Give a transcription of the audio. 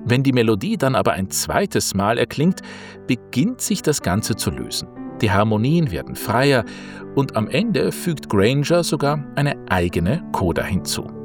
Wenn die Melodie dann aber ein zweites Mal erklingt, beginnt sich das Ganze zu lösen. Die Harmonien werden freier und am Ende fügt Granger sogar eine eigene Coda hinzu.